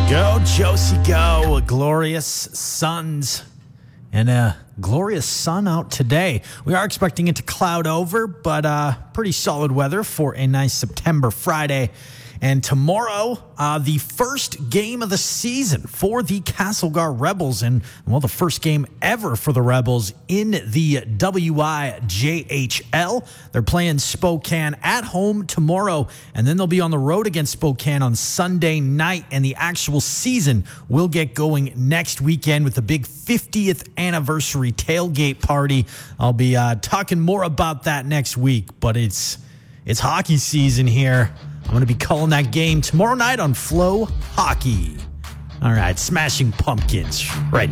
Go, Josie, go. A glorious Suns. And a glorious sun out today. We are expecting it to cloud over, but pretty solid weather for a nice September Friday. And tomorrow, the first game of the season for the Castlegar Rebels. And, well, the first game ever for the Rebels in the WIJHL. They're playing Spokane at home tomorrow. And then they'll be on the road against Spokane on Sunday night. And the actual season will get going next weekend with the big 50th anniversary tailgate party. I'll be talking more about that next week. But it's hockey season here. I'm going to be calling that game tomorrow night on Flow Hockey. All right, Smashing Pumpkins right